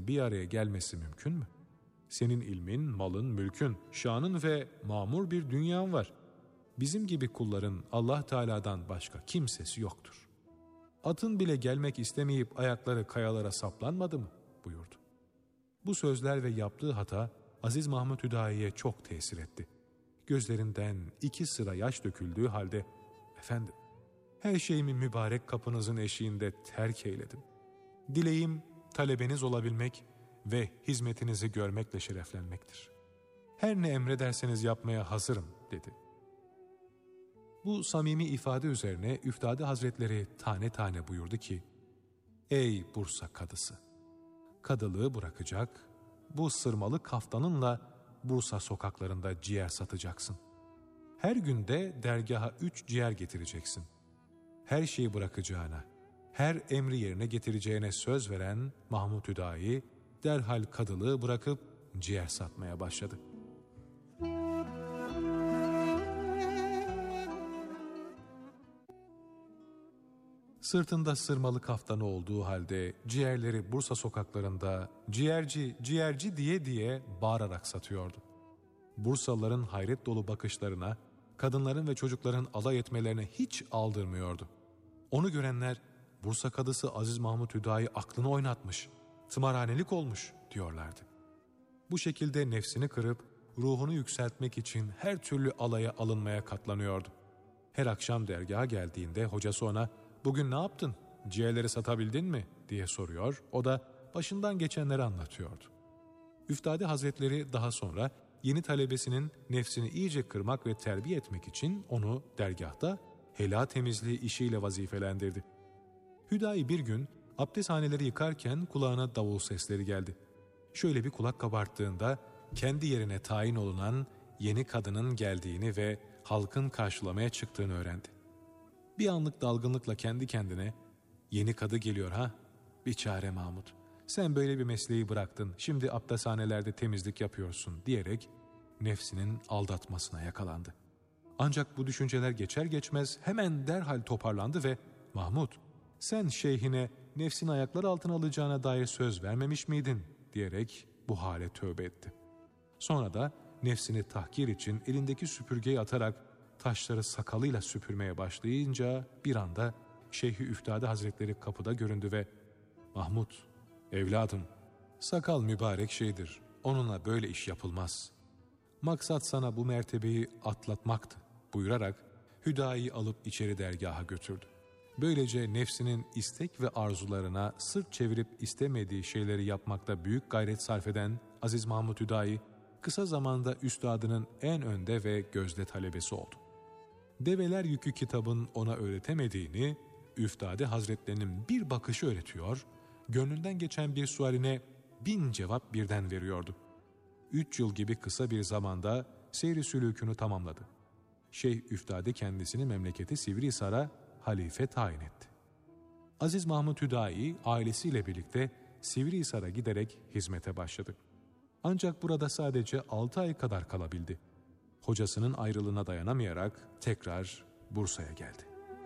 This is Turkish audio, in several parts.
bir araya gelmesi mümkün mü? Senin ilmin, malın, mülkün, şanın ve mamur bir dünyan var. Bizim gibi kulların Allah Teala'dan başka kimsesi yoktur. Atın bile gelmek istemeyip ayakları kayalara saplanmadı mı? Buyurdu. Bu sözler ve yaptığı hata Aziz Mahmud Hüdayi'ye çok tesir etti. Gözlerinden 2 sıra yaş döküldüğü halde, "Efendim, her şeyimi mübarek kapınızın eşiğinde terk eyledim. Dileğim talebeniz olabilmek ve hizmetinizi görmekle şereflenmektir. Her ne emrederseniz yapmaya hazırım," dedi. Bu samimi ifade üzerine Üftade Hazretleri tane tane buyurdu ki, "Ey Bursa kadısı! Kadılığı bırakacak, bu sırmalı kaftanınla Bursa sokaklarında ciğer satacaksın. Her günde dergaha 3 ciğer getireceksin. Her şeyi bırakacağına, her emri yerine getireceğine söz veren Mahmud Hüdayi derhal kadılığı bırakıp ciğer satmaya başladı. Sırtında sırmalı kaftanı olduğu halde ciğerleri Bursa sokaklarında ciğerci, ciğerci diye bağırarak satıyordu. Bursalıların hayret dolu bakışlarına, kadınların ve çocukların alay etmelerine hiç aldırmıyordu. Onu görenler, "Bursa kadısı Aziz Mahmud Hüdayi aklını oynatmış, tımarhanelik olmuş," diyorlardı. Bu şekilde nefsini kırıp ruhunu yükseltmek için her türlü alaya alınmaya katlanıyordu. Her akşam dergaha geldiğinde hocası ona, "Bugün ne yaptın? Ciğerleri satabildin mi?" diye soruyor. O da başından geçenleri anlatıyordu. Üftade Hazretleri daha sonra yeni talebesinin nefsini iyice kırmak ve terbiye etmek için onu dergahta helal temizliği işiyle vazifelendirdi. Hüdayi bir gün abdesthaneleri yıkarken kulağına davul sesleri geldi. Şöyle bir kulak kabarttığında kendi yerine tayin olunan yeni kadının geldiğini ve halkın karşılamaya çıktığını öğrendi. Bir anlık dalgınlıkla kendi kendine, "Yeni kadı geliyor ha? Bir çare Mahmud. Sen böyle bir mesleği bıraktın, şimdi abdesthanelerde temizlik yapıyorsun," diyerek nefsinin aldatmasına yakalandı. Ancak bu düşünceler geçer geçmez hemen derhal toparlandı ve "Mahmud, sen şeyhine nefsin ayakları altına alacağına dair söz vermemiş miydin?" diyerek bu hale tövbe etti. Sonra da nefsini tahkir için elindeki süpürgeyi atarak taşları sakalıyla süpürmeye başlayınca bir anda Şeyh-i Üftade Hazretleri kapıda göründü ve "Mahmud, evladım, sakal mübarek şeydir, onunla böyle iş yapılmaz. Maksat sana bu mertebeyi atlatmaktı," buyurarak Hüdayi'yi alıp içeri dergaha götürdü. Böylece nefsinin istek ve arzularına sırt çevirip istemediği şeyleri yapmakta büyük gayret sarf eden Aziz Mahmud Hüdayi, kısa zamanda üstadının en önde ve gözde talebesi oldu. Develer Yükü kitabın ona öğretemediğini Üftade Hazretlerinin bir bakışı öğretiyor, gönlünden geçen bir sualine 1000 cevap birden veriyordu. 3 yıl gibi kısa bir zamanda seyri sülûkünü tamamladı. Şeyh Üftade kendisini memleketi Sivrihisar'a halife tayin etti. Aziz Mahmud Hüdayi ailesiyle birlikte Sivrihisar'a giderek hizmete başladı. Ancak burada sadece 6 ay kadar kalabildi. Hocasının ayrılığına dayanamayarak tekrar Bursa'ya geldi.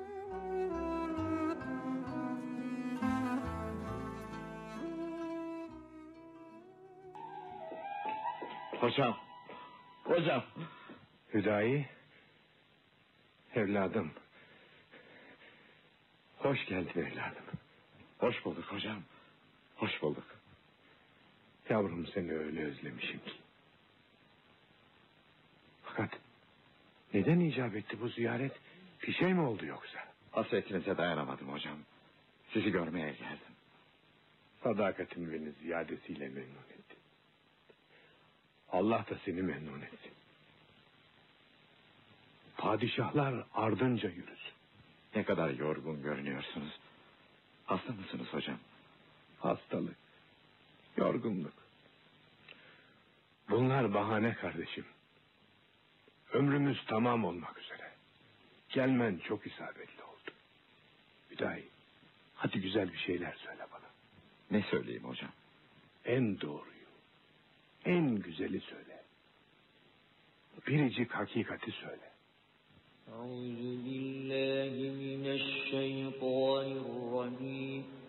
Hocam. Hüdayi, evladım. Hoş geldin evladım. Hoş bulduk hocam. Hoş bulduk. Yavrum, seni öyle özlemişim ki. Fakat neden icap etti bu ziyaret? Bir şey mi oldu yoksa? Hasretinize dayanamadım hocam. Sizi görmeye geldim. Sadakatin beni ziyadesiyle memnun etti. Allah da seni memnun etsin. Padişahlar ardınca yürüsün. Ne kadar yorgun görünüyorsunuz. Hasta mısınız hocam? Hastalık, yorgunluk. Bunlar bahane kardeşim. Ömrümüz tamam olmak üzere. Gelmen çok isabetli oldu. Hüdayi, hadi güzel bir şeyler söyle bana. Ne söyleyeyim hocam? En doğruyu, en güzeli söyle. Biricik hakikati söyle. Euzubillahimineşşeytanirracim.